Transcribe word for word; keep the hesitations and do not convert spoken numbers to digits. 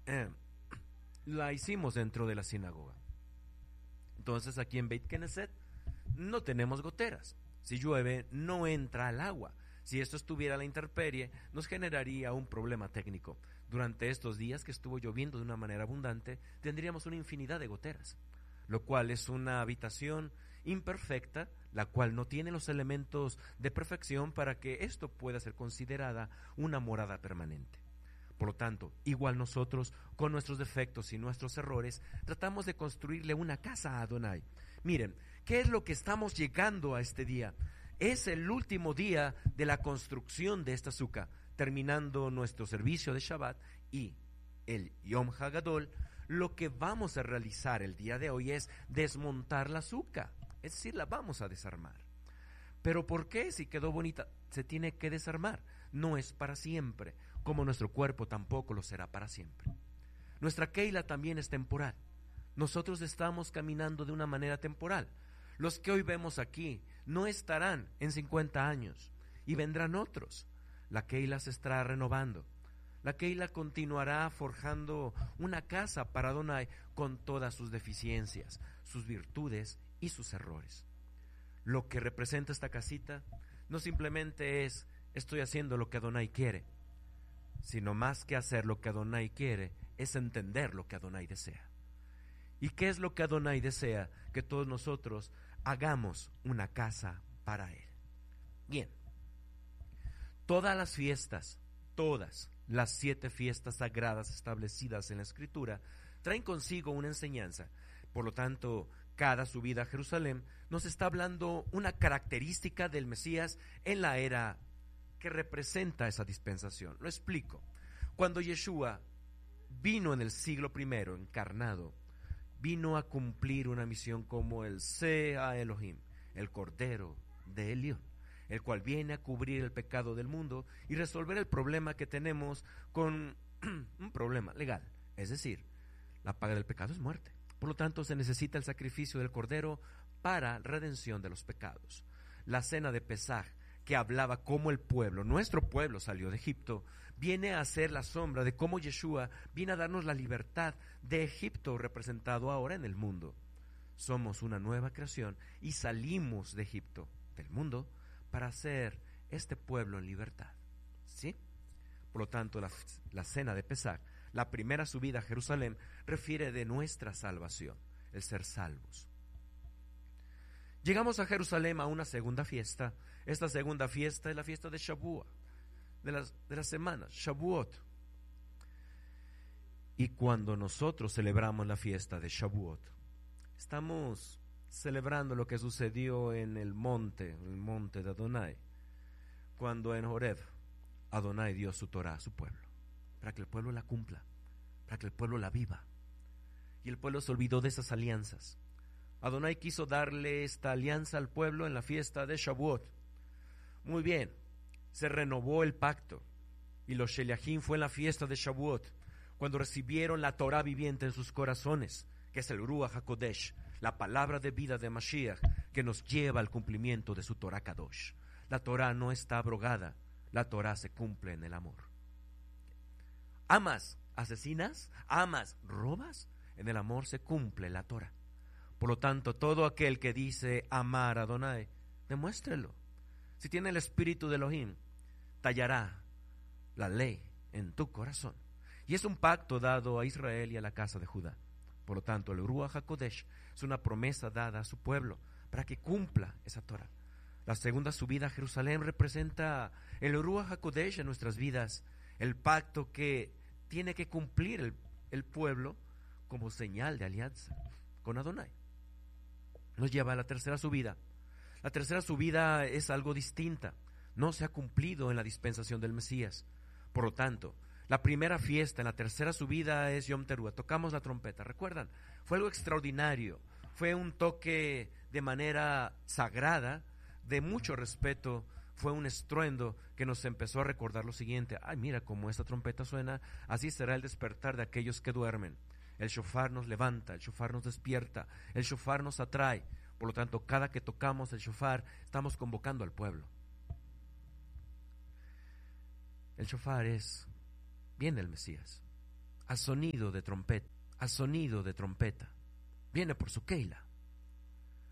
eh, la hicimos dentro de la sinagoga. Entonces aquí en Beit Knesset no tenemos goteras. Si llueve no entra el agua. Si esto estuviera a la intemperie, nos generaría un problema técnico. Durante estos días que estuvo lloviendo de una manera abundante, tendríamos una infinidad de goteras, lo cual es una habitación imperfecta, la cual no tiene los elementos de perfección para que esto pueda ser considerada una morada permanente. Por lo tanto, igual nosotros, con nuestros defectos y nuestros errores, tratamos de construirle una casa a Adonai. Miren, ¿qué es lo que estamos llegando a este día? Es el último día de la construcción de esta suca, terminando nuestro servicio de Shabbat y el Yom Hagadol. Lo que vamos a realizar el día de hoy es desmontar la suca, es decir, la vamos a desarmar. ¿Pero por qué? Si quedó bonita, se tiene que desarmar. No es para siempre, como nuestro cuerpo tampoco lo será para siempre. Nuestra Keila también es temporal. Nosotros estamos caminando de una manera temporal. Los que hoy vemos aquí no estarán en cincuenta años y vendrán otros. La Keila se estará renovando. La Keila continuará forjando una casa para Adonai con todas sus deficiencias, sus virtudes y sus errores. Lo que representa esta casita no simplemente es estoy haciendo lo que Adonai quiere, sino más que hacer lo que Adonai quiere, es entender lo que Adonai desea. ¿Y qué es lo que Adonai desea? Que todos nosotros hagamos una casa para Él. Bien, todas las fiestas, todas las siete fiestas sagradas establecidas en la Escritura, traen consigo una enseñanza. Por lo tanto, cada subida a Jerusalén nos está hablando una característica del Mesías en la era que representa esa dispensación. Lo explico. Cuando Yeshua vino en el siglo primero, encarnado, vino a cumplir una misión como el Sea Elohim, el Cordero de Elión, el cual viene a cubrir el pecado del mundo y resolver el problema que tenemos con un problema legal. Es decir, la paga del pecado es muerte. Por lo tanto, se necesita el sacrificio del Cordero para redención de los pecados. La cena de Pesaj, que hablaba cómo el pueblo, nuestro pueblo salió de Egipto, viene a ser la sombra de cómo Yeshua viene a darnos la libertad de Egipto representado ahora en el mundo. Somos una nueva creación y salimos de Egipto, del mundo, para hacer este pueblo en libertad. ¿Sí? Por lo tanto, la, la cena de Pesaj, la primera subida a Jerusalén, refiere de nuestra salvación, el ser salvos. Llegamos a Jerusalén a una segunda fiesta. Esta segunda fiesta es la fiesta de Shavuot, de las, de las semanas, Shavuot. Y cuando nosotros celebramos la fiesta de Shavuot, estamos celebrando lo que sucedió en el monte, el monte de Adonai, cuando en Horeb Adonai dio su Torah a su pueblo, para que el pueblo la cumpla, para que el pueblo la viva. Y el pueblo se olvidó de esas alianzas. Adonai quiso darle esta alianza al pueblo en la fiesta de Shavuot. Muy bien, se renovó el pacto. Y los Sheliachim fue en la fiesta de Shavuot, cuando recibieron la Torah viviente en sus corazones, que es el Ruach HaKodesh, la palabra de vida de Mashiach, que nos lleva al cumplimiento de su Torah Kadosh. La Torah no está abrogada, la Torah se cumple en el amor. ¿Amas? ¿Asesinas? ¿Amas? ¿Robas? En el amor se cumple la Torah. Por lo tanto, todo aquel que dice amar a Adonai, demuéstrelo. Si tiene el espíritu de Elohim, tallará la ley en tu corazón. Y es un pacto dado a Israel y a la casa de Judá. Por lo tanto, el Ruach HaKodesh es una promesa dada a su pueblo para que cumpla esa Torah. La segunda subida a Jerusalén representa el Ruach HaKodesh en nuestras vidas, el pacto que tiene que cumplir el, el pueblo como señal de alianza con Adonai. Nos lleva a la tercera subida. La tercera subida es algo distinta. No se ha cumplido en la dispensación del Mesías. Por lo tanto, la primera fiesta en la tercera subida es Yom Teruah. Tocamos la trompeta. ¿Recuerdan? Fue algo extraordinario. Fue un toque de manera sagrada, de mucho respeto. Fue un estruendo que nos empezó a recordar lo siguiente. Ay, mira cómo esta trompeta suena. Así será el despertar de aquellos que duermen. El shofar nos levanta, el shofar nos despierta, el shofar nos atrae. Por lo tanto, cada que tocamos el shofar, estamos convocando al pueblo. El shofar es, viene el Mesías. a sonido de trompeta, a sonido de trompeta. Viene por su Keila.